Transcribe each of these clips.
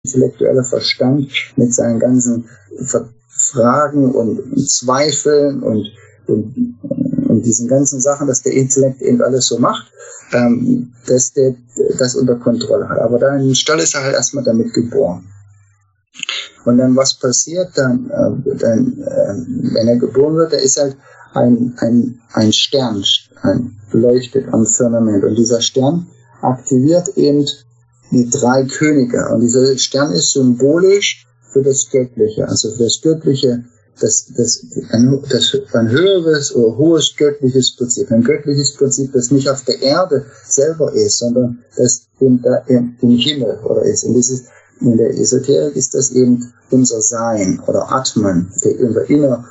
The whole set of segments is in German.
intellektuelle Verstand mit seinen ganzen Fragen und Zweifeln und diesen ganzen Sachen, dass der Intellekt eben alles so macht, dass der das unter Kontrolle hat. Aber dann im Stall ist er halt erstmal damit geboren. Und dann was passiert dann, wenn er geboren wird, da ist halt ein Stern, leuchtet am Firmament. Und dieser Stern aktiviert eben die 3 Könige. Und dieser Stern ist symbolisch für das Göttliche, also für das Göttliche, ein höheres oder hohes göttliches Prinzip. Ein göttliches Prinzip, das nicht auf der Erde selber ist, sondern das im Himmel oder ist. Und in der Esoterik ist das eben unser Sein oder Atman, unser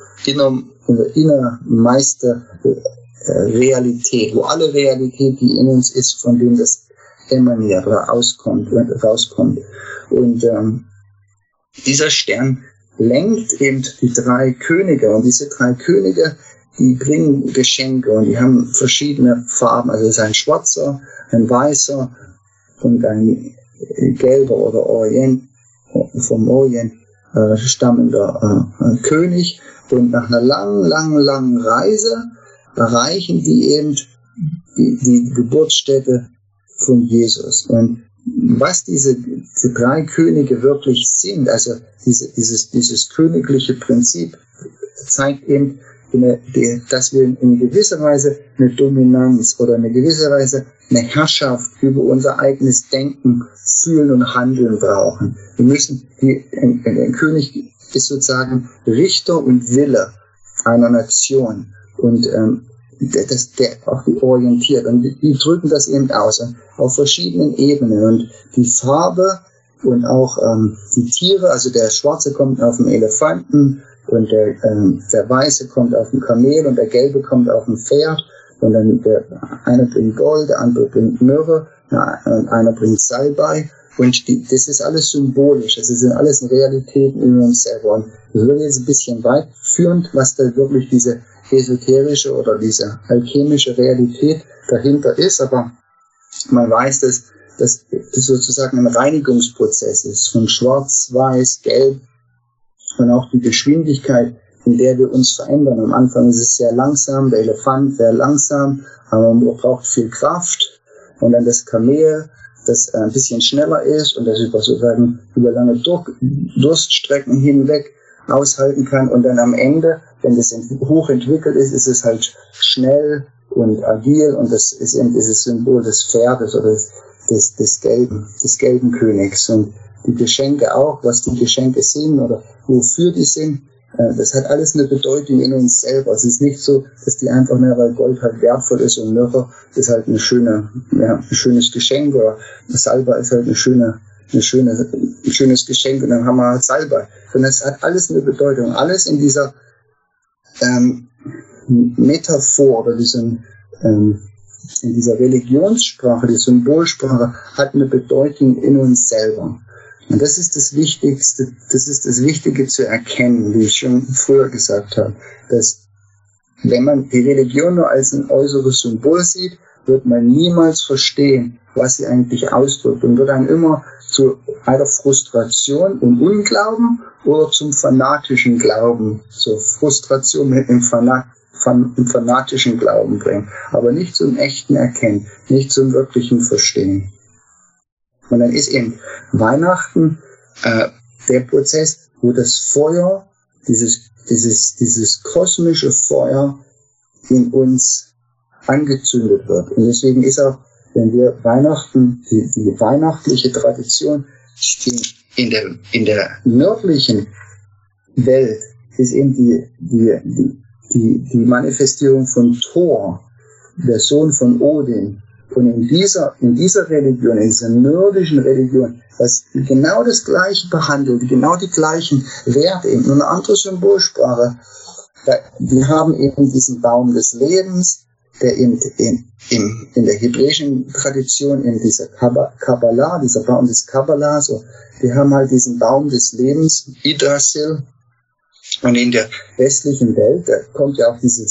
innermeister Realität, wo alle Realität, die in uns ist, von dem das emaniert oder rauskommt. Und dieser Stern lenkt eben die 3 Könige. Und diese 3 Könige, die bringen Geschenke und die haben verschiedene Farben. Also es ist ein schwarzer, ein weißer und ein gelber oder vom Orient stammender König. Und nach einer langen Reise erreichen die eben die Geburtsstätte von Jesus. Und was diese 3 Könige wirklich sind, also dieses königliche Prinzip, zeigt eben, dass wir in gewisser Weise eine Dominanz oder in gewisser Weise eine Herrschaft über unser eigenes Denken, Fühlen und Handeln brauchen. Wir müssen, ein König ist sozusagen Richter und Wille einer Nation und der auch die orientiert. Und die drücken das eben aus auf verschiedenen Ebenen. Und die Farbe und auch die Tiere, also der Schwarze kommt auf dem Elefanten und der Weiße kommt auf dem Kamel und der Gelbe kommt auf dem Pferd. Und dann der eine bringt Gold, der andere bringt Myrrhe, und einer bringt Salbei. Und das ist alles symbolisch, das sind alles Realitäten in uns selber. Und das wird jetzt ein bisschen weit führend, was da wirklich diese esoterische oder diese alchemische Realität dahinter ist. Aber man weiß, dass das sozusagen ein Reinigungsprozess ist von Schwarz, Weiß, Gelb und auch die Geschwindigkeit, in der wir uns verändern. Am Anfang ist es sehr langsam, der Elefant sehr langsam, aber man braucht viel Kraft. Und dann das Kamel, das ein bisschen schneller ist und das über lange Durststrecken hinweg aushalten kann. Und dann am Ende, wenn das hochentwickelt ist, ist es halt schnell und agil und das ist eben dieses Symbol des Pferdes oder des gelben Königs. Und die Geschenke auch, was die Geschenke sind oder wofür die sind, das hat alles eine Bedeutung in uns selber. Es ist nicht so, dass die einfach nur, weil Gold halt wertvoll ist und Myrrhe ist halt ein schönes Geschenk oder Salbei ist halt ein schönes Geschenk und dann haben wir halt Salbei. Sondern es hat alles eine Bedeutung. Alles in dieser Metaphor oder in dieser Religionssprache, die Symbolsprache hat eine Bedeutung in uns selber. Und das ist das Wichtigste, das ist das Wichtige zu erkennen, wie ich schon früher gesagt habe, dass wenn man die Religion nur als ein äußeres Symbol sieht, wird man niemals verstehen, was sie eigentlich ausdrückt und wird dann immer zu einer Frustration und Unglauben oder zum fanatischen Glauben, zur Frustration mit dem fanatischen Glauben bringen, aber nicht zum echten Erkennen, nicht zum wirklichen Verstehen. Und dann ist eben Weihnachten der Prozess, wo das Feuer, dieses kosmische Feuer in uns angezündet wird. Und deswegen ist auch, wenn wir Weihnachten, die weihnachtliche Tradition in der nördlichen Welt ist eben die Manifestierung von Thor, der Sohn von Odin. Und in dieser Religion, in dieser nordischen Religion, was genau das Gleiche behandelt, genau die gleichen Werte, eben nur eine andere Symbolsprache. Wir haben eben diesen Baum des Lebens, der in der hebräischen Tradition, in dieser Kabbalah, dieser Baum des Kabbalah, so, wir haben halt diesen Baum des Lebens, Yggdrasil. Und in der westlichen Welt, da kommt ja auch diese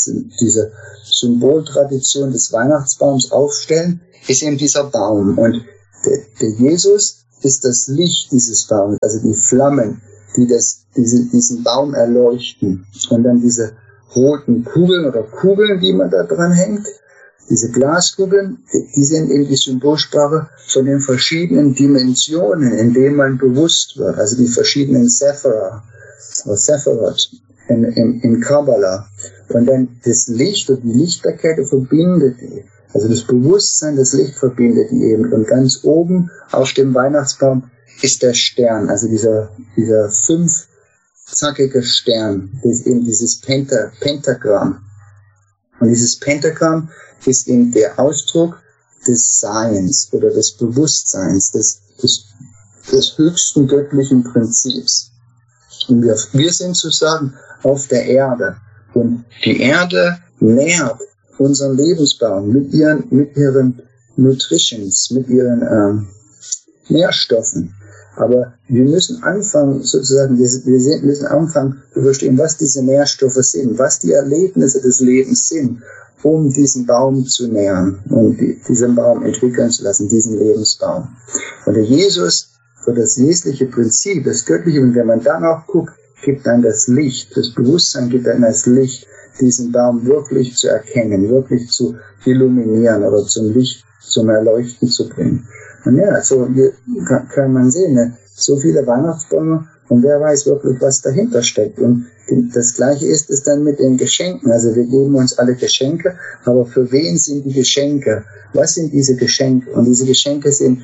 Symboltradition des Weihnachtsbaums aufstellen, ist eben dieser Baum. Und der Jesus ist das Licht dieses Baumes, also die Flammen, die diesen Baum erleuchten. Und dann diese roten Kugeln oder Kugeln, die man da dran hängt, diese Glaskugeln, die sind eben die Symbolsprache von den verschiedenen Dimensionen, in denen man bewusst wird, also die verschiedenen Sephira oder Sephirot in Kabbalah. Und dann das Licht und die Lichterkette verbindet die. Also das Bewusstsein, das Licht verbindet die eben. Und ganz oben auf dem Weihnachtsbaum ist der Stern, also dieser fünfzackige Stern, das ist eben dieses Pentagramm. Und dieses Pentagramm ist eben der Ausdruck des Seins oder des Bewusstseins, des höchsten göttlichen Prinzips. Und wir sind sozusagen auf der Erde. Und die Erde nährt unseren Lebensbaum mit ihren Nutritions, mit ihren Nährstoffen. Aber wir müssen anfangen, sozusagen, wir müssen anfangen zu verstehen, was diese Nährstoffe sind, was die Erlebnisse des Lebens sind, um diesen Baum zu nähren und diesen Baum entwickeln zu lassen, diesen Lebensbaum. Und der Jesus, für das wesentliche Prinzip, das Göttliche, und wenn man danach guckt, gibt dann das Licht, das Bewusstsein gibt dann das Licht, diesen Baum wirklich zu erkennen, wirklich zu illuminieren oder zum Licht, zum Erleuchten zu bringen. Und ja, so hier kann man sehen, ne? So viele Weihnachtsbäume und wer weiß wirklich, was dahinter steckt. Und das Gleiche ist es dann mit den Geschenken. Also wir geben uns alle Geschenke, aber für wen sind die Geschenke? Was sind diese Geschenke? Und diese Geschenke sind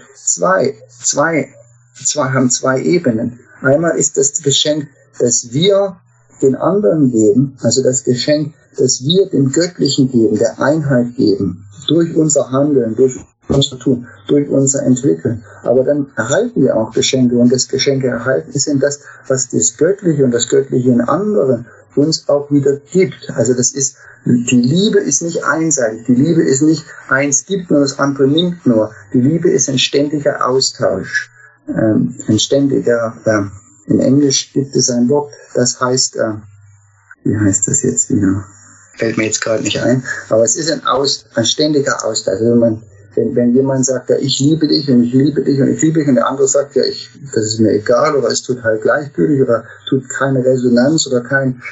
haben zwei Ebenen. Einmal ist das Geschenk, das wir den anderen geben, also das Geschenk, das wir dem Göttlichen geben, der Einheit geben, durch unser Handeln, durch unser Tun, durch unser Entwickeln. Aber dann erhalten wir auch Geschenke und das Geschenke erhalten ist in das, was das Göttliche und das Göttliche in anderen uns auch wieder gibt. Also das ist, die Liebe ist nicht einseitig, die Liebe ist nicht eins gibt nur, das andere nimmt nur. Die Liebe ist ein ständiger Austausch, ein ständiger, in Englisch gibt es ein Wort, das heißt, wie heißt das jetzt wieder? Fällt mir jetzt gerade nicht ein, aber es ist ein ständiger Austausch. Also wenn jemand sagt, ja, ich liebe dich und ich liebe dich und ich liebe dich und der andere sagt, ja, das ist mir egal oder ist total gleichgültig oder tut keine Resonanz oder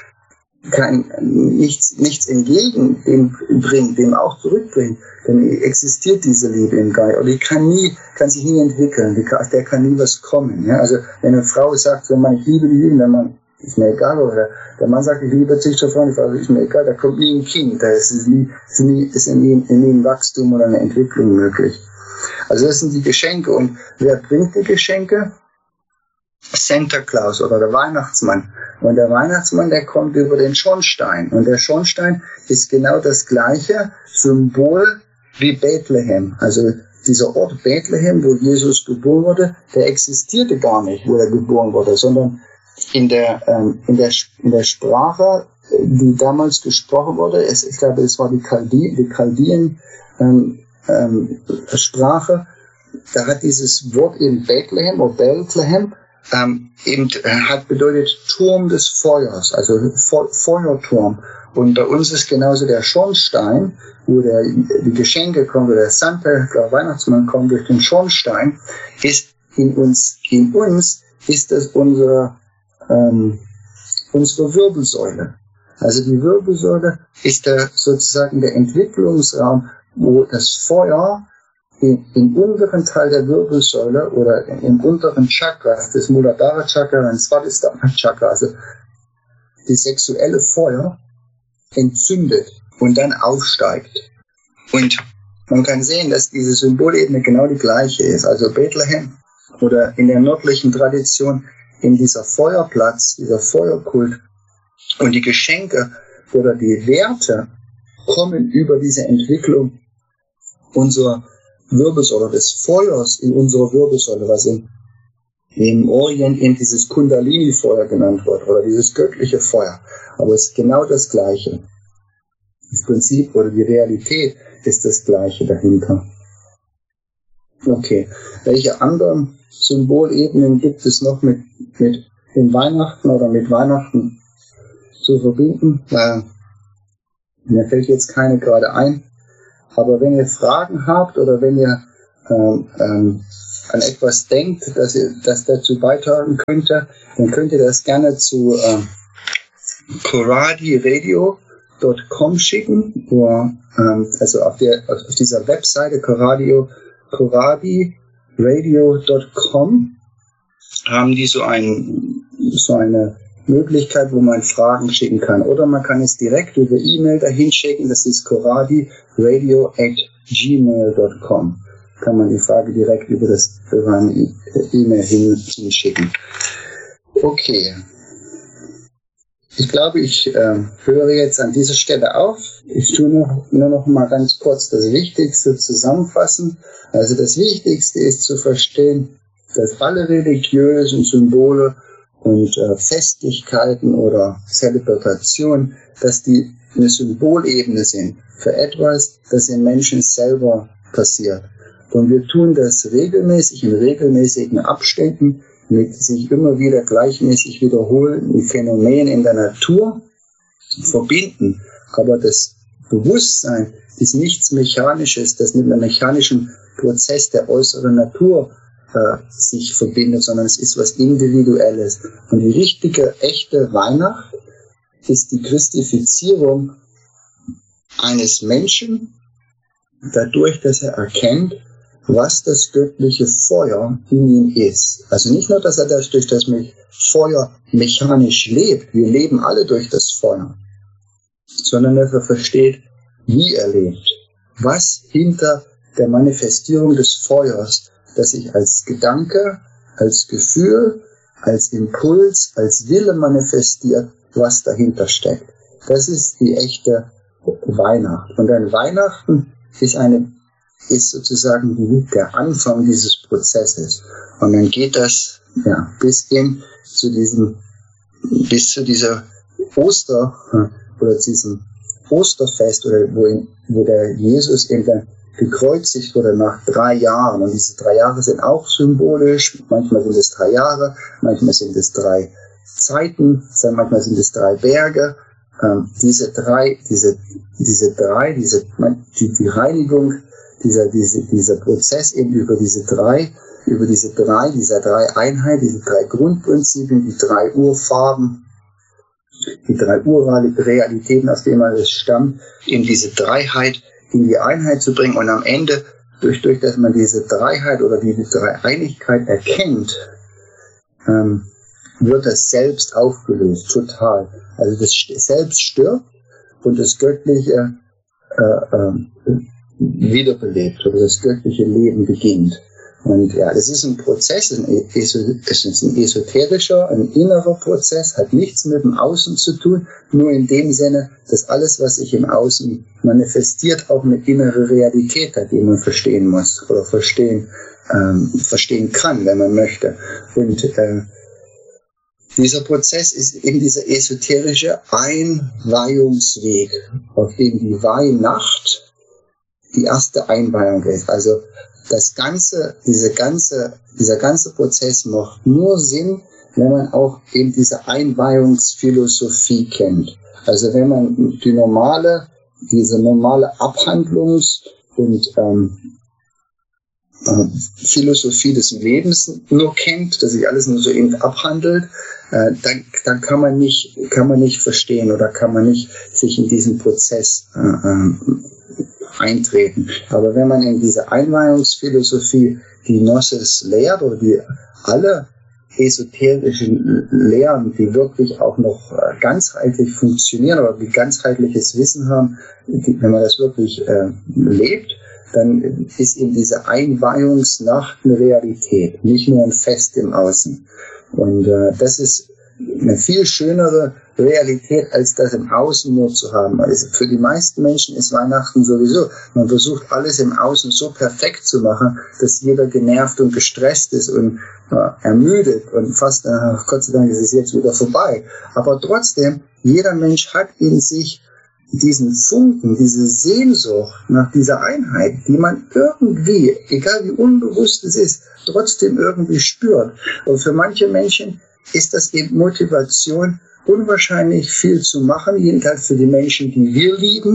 nichts entgegen dem bringt, dem auch zurückbringt, dann existiert diese Liebe im Geist oder die kann sich nie entwickeln, der kann nie was kommen. Ja? Also wenn eine Frau sagt, so, ich liebe dich, und der Mann ist mir egal, oder der Mann sagt, ich liebe dich zur Frau, die Frau ist mir egal, da kommt nie ein Kind, da ist nie ein Wachstum oder eine Entwicklung möglich. Also das sind die Geschenke. Und wer bringt die Geschenke? Santa Claus oder der Weihnachtsmann. Und der Weihnachtsmann, der kommt über den Schornstein. Und der Schornstein ist genau das gleiche Symbol wie Bethlehem. Also dieser Ort Bethlehem, wo Jesus geboren wurde, der existierte gar nicht, wo er geboren wurde, sondern in der Sprache, die damals gesprochen wurde, ich glaube, es war die Chaldien Sprache, da hat dieses Wort in Bethlehem oder Bethlehem hat bedeutet Turm des Feuers, also Feuerturm. Und bei uns ist genauso der Schornstein, wo die Geschenke kommen, oder der Santa, der Weihnachtsmann kommt durch den Schornstein, ist in uns ist das unsere Wirbelsäule. Also die Wirbelsäule ist sozusagen der Entwicklungsraum, wo das Feuer im unteren Teil der Wirbelsäule oder im unteren Chakras, das Muladhara Chakra und Svadhisthana Chakra, also die sexuelle Feuer, entzündet und dann aufsteigt. Und man kann sehen, dass diese Symbolebene genau die gleiche ist. Also Bethlehem oder in der nördlichen Tradition in dieser Feuerplatz, dieser Feuerkult und die Geschenke oder die Werte kommen über diese Entwicklung unserer Wirbelsäule, des Feuers in unserer Wirbelsäule, was im Orient eben dieses Kundalini-Feuer genannt wird oder dieses göttliche Feuer. Aber es ist genau das Gleiche. Das Prinzip oder die Realität ist das Gleiche dahinter. Okay, welche anderen Symbolebenen gibt es noch mit den Weihnachten oder mit Weihnachten zu verbinden? Mir fällt jetzt keine gerade ein. Aber wenn ihr Fragen habt oder wenn ihr an etwas denkt, das dazu beitragen könnte, dann könnt ihr das gerne zu koradiradio.com schicken, also auf dieser Webseite koradiradio.com haben die so eine Möglichkeit, wo man Fragen schicken kann. Oder man kann es direkt über E-Mail dahin schicken, das ist koradiradio@gmail.com. Kann man die Frage direkt über eine E-Mail hinschicken. Okay. Ich glaube, ich höre jetzt an dieser Stelle auf. Ich tue nur noch mal ganz kurz das Wichtigste zusammenfassen. Also das Wichtigste ist zu verstehen, dass alle religiösen Symbole und Festlichkeiten oder Zelebrationen, dass die eine Symbolebene sind für etwas, das im Menschen selber passiert. Und wir tun das regelmäßig, in regelmäßigen Abständen, mit sich immer wieder gleichmäßig wiederholenden Phänomenen in der Natur verbinden. Aber das Bewusstsein ist nichts Mechanisches, das mit einem mechanischen Prozess der äußeren Natur sich verbindet, sondern es ist was Individuelles. Und die richtige, echte Weihnacht ist die Christifizierung eines Menschen dadurch, dass er erkennt, was das göttliche Feuer in ihm ist. Also nicht nur, dass er durch das Feuer mechanisch lebt, wir leben alle durch das Feuer, sondern dass er versteht, wie er lebt, was hinter der Manifestierung des Feuers, das sich als Gedanke, als Gefühl, als Impuls, als Wille manifestiert, was dahinter steckt. Das ist die echte Weihnacht. Und ein Weihnachten ist sozusagen der Anfang dieses Prozesses. Und dann geht das bis zu dieser diesem Osterfest, oder wo der Jesus eben gekreuzigt wurde nach 3 Jahren. Und diese 3 Jahre sind auch symbolisch. Manchmal sind es 3 Jahre, manchmal sind es 3 Zeiten, manchmal sind es 3 Berge. Die Reinigung, dieser Prozess eben über diese drei Einheiten, diese 3 Grundprinzipien, die 3 Urfarben, die 3 Urrealitäten, aus denen alles stammt, in diese Dreiheit, in die Einheit zu bringen, und am Ende, durch dass man diese Dreiheit oder diese Dreieinigkeit erkennt, wird das Selbst aufgelöst, total. Also das Selbst stirbt und das Göttliche wiederbelebt, oder das göttliche Leben beginnt. Und ja, das ist ein Prozess, es ist ein esoterischer, ein innerer Prozess, hat nichts mit dem Außen zu tun, nur in dem Sinne, dass alles, was sich im Außen manifestiert, auch eine innere Realität hat, die man verstehen muss oder verstehen kann, wenn man möchte. Und dieser Prozess ist eben dieser esoterische Einweihungsweg, auf dem die Weihnacht die erste Einweihung ist. Also dieser ganze Prozess macht nur Sinn, wenn man auch eben diese Einweihungsphilosophie kennt. Also wenn man diese normale Abhandlungs- und Philosophie des Lebens nur kennt, dass sich alles nur so eben abhandelt, dann kann man nicht verstehen oder kann man nicht sich in diesen Prozess eintreten. Aber wenn man in diese Einweihungsphilosophie die Gnosis lehrt, oder die alle esoterischen Lehren, die wirklich auch noch ganzheitlich funktionieren oder die ganzheitliches Wissen haben, wenn man das wirklich lebt, dann ist eben diese Einweihungsnacht eine Realität, nicht nur ein Fest im Außen. Und das ist eine viel schönere Realität, als das im Außen nur zu haben. Also für die meisten Menschen ist Weihnachten sowieso, man versucht alles im Außen so perfekt zu machen, dass jeder genervt und gestresst ist und ermüdet und fast, Gott sei Dank ist es jetzt wieder vorbei. Aber trotzdem, jeder Mensch hat in sich diesen Funken, diese Sehnsucht nach dieser Einheit, die man irgendwie, egal wie unbewusst es ist, trotzdem irgendwie spürt. Und für manche Menschen ist das eben Motivation, unwahrscheinlich viel zu machen, jedenfalls für die Menschen, die wir lieben,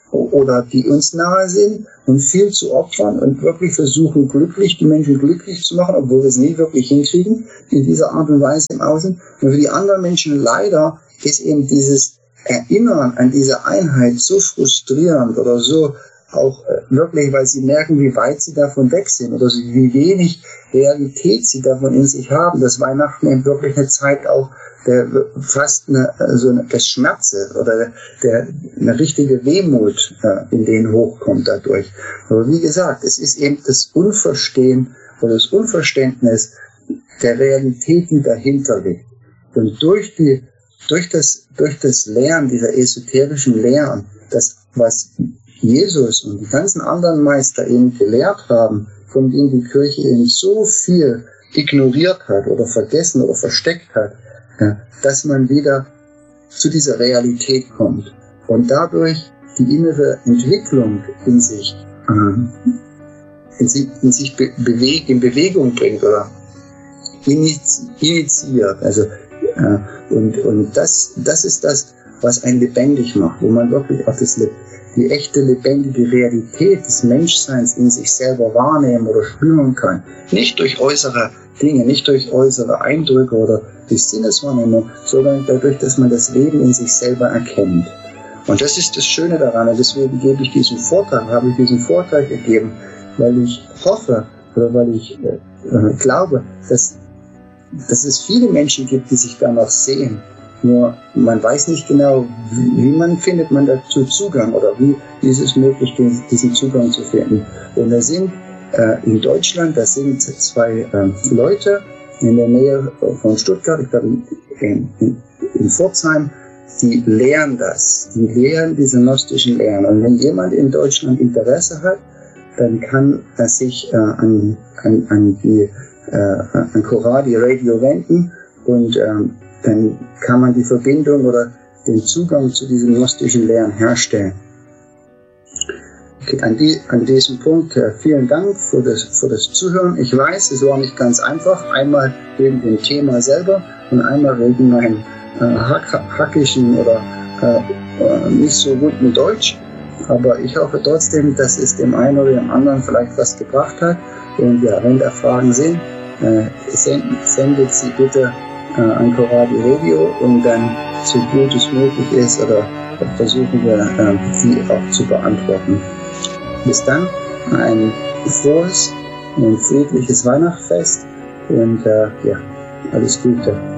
oder die uns nahe sind und viel zu opfern und wirklich versuchen, die Menschen glücklich zu machen, obwohl wir es nie wirklich hinkriegen, in dieser Art und Weise im Außen. Und für die anderen Menschen leider ist eben dieses Erinnern an diese Einheit so frustrierend oder so auch wirklich, weil sie merken, wie weit sie davon weg sind oder wie wenig Realität sie davon in sich haben, dass Weihnachten eben wirklich eine Zeit auch fast des Schmerzes oder eine richtige Wehmut in denen hochkommt dadurch. Aber wie gesagt, es ist eben das Unverstehen oder das Unverständnis der Realität, die dahinter liegt. Und durch das Lernen, dieser esoterischen Lehren, das, was Jesus und die ganzen anderen Meister eben gelehrt haben, von denen die Kirche eben so viel ignoriert hat oder vergessen oder versteckt hat, dass man wieder zu dieser Realität kommt und dadurch die innere Entwicklung in Bewegung bringt oder initiiert. Also, und das ist das, was einen lebendig macht, wo man wirklich auch die echte lebendige Realität des Menschseins in sich selber wahrnehmen oder spüren kann. Nicht durch äußere Dinge, nicht durch äußere Eindrücke oder durch Sinneswahrnehmung, sondern dadurch, dass man das Leben in sich selber erkennt. Und das ist das Schöne daran, und deswegen habe ich diesen Vortrag gegeben, weil ich hoffe oder weil ich glaube, dass es viele Menschen gibt, die sich danach sehen. Nur man weiß nicht genau, findet man dazu Zugang oder wie ist es möglich, diesen Zugang zu finden. Und da sind in Deutschland, da sind zwei Leute in der Nähe von Stuttgart, ich glaube in Pforzheim, die lehren das. Die lehren diese gnostischen Lehren. Und wenn jemand in Deutschland Interesse hat, dann kann er sich an Coradi Radio wenden und dann kann man die Verbindung oder den Zugang zu diesen gnostischen Lehren herstellen. Okay, an diesem Punkt vielen Dank für das Zuhören. Ich weiß, es war nicht ganz einfach, einmal wegen dem Thema selber und einmal wegen meinem hackischen oder nicht so guten Deutsch. Aber ich hoffe trotzdem, dass es dem einen oder dem anderen vielleicht was gebracht hat. Und ja, wenn da Fragen sind, sendet sie bitte an Coradi Radio und dann so gut es möglich ist oder versuchen wir sie auch zu beantworten. Bis dann, ein frohes und friedliches Weihnachtsfest und ja, alles Gute.